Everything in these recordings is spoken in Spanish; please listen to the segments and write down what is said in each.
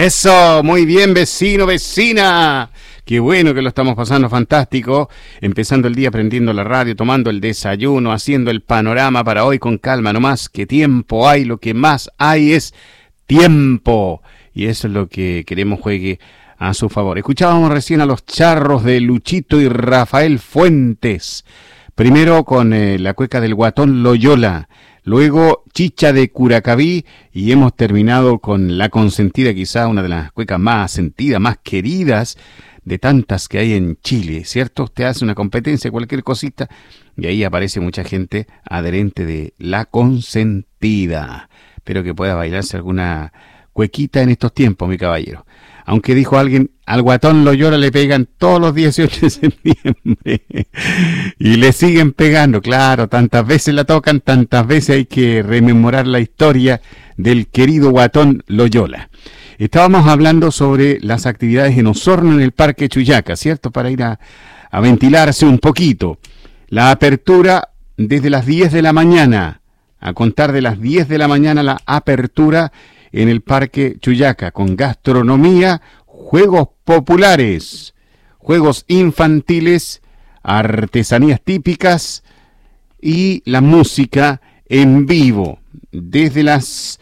Eso, muy bien, vecino, vecina. Qué bueno que lo estamos pasando fantástico, empezando el día prendiendo la radio, tomando el desayuno, haciendo el panorama para hoy con calma nomás, que tiempo hay, lo que más hay es tiempo, y eso es lo que queremos juegue a su favor. Escuchábamos recién a los charros de Luchito y Rafael Fuentes, primero con la cueca del Guatón Loyola, luego Chicha de Curacaví, y hemos terminado con La Consentida, quizá una de las cuecas más sentidas, más queridas de tantas que hay en Chile, ¿cierto? Usted hace una competencia, cualquier cosita, y ahí aparece mucha gente adherente de La Consentida. Espero que pueda bailarse alguna cuequita en estos tiempos, mi caballero. Aunque dijo alguien, al Guatón Loyola le pegan todos los 18 de septiembre. Y le siguen pegando, claro, tantas veces la tocan, tantas veces hay que rememorar la historia del querido Guatón Loyola. Estábamos hablando sobre las actividades en Osorno, en el Parque Chuyaca, ¿cierto? Para ir a ventilarse un poquito. La apertura desde las 10 de la mañana, a contar de las 10 de la mañana la apertura en el Parque Chuyaca, con gastronomía, juegos populares, juegos infantiles, artesanías típicas y la música en vivo. Desde las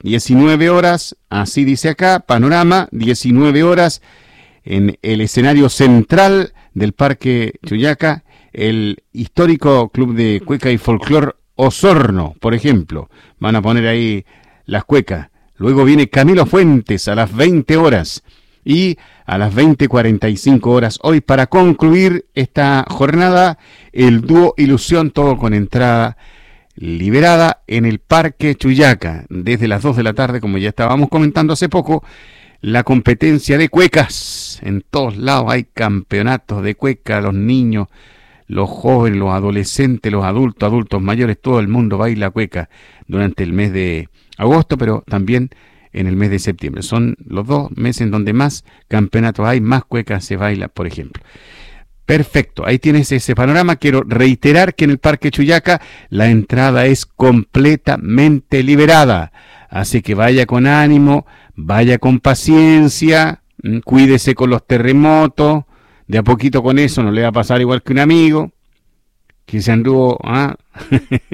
19 horas, así dice acá, panorama, 19 horas, en el escenario central del Parque Chuyaca, el histórico Club de Cueca y Folclor Osorno, por ejemplo. Van a poner ahí las cuecas. Luego viene Camilo Fuentes a las 20 horas y a las 20:45 horas hoy, para concluir esta jornada, el dúo Ilusión, todo con entrada liberada en el Parque Chuyaca. Desde las 2 de la tarde, como ya estábamos comentando hace poco, la competencia de cuecas. En todos lados hay campeonatos de cueca, los niños, los jóvenes, los adolescentes, los adultos mayores, todo el mundo baila cueca durante el mes de agosto, pero también en el mes de septiembre. Son los 2 meses en donde más campeonatos hay, más cuecas se baila, por ejemplo. Perfecto, ahí tienes ese panorama. Quiero reiterar que en el Parque Chuyaca la entrada es completamente liberada, así que vaya con ánimo, vaya con paciencia, cuídese con los terremotos, de a poquito con eso no le va a pasar igual que un amigo que se anduvo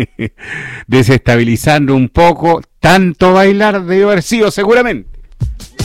desestabilizando un poco. Tanto bailar debe haber sido seguramente.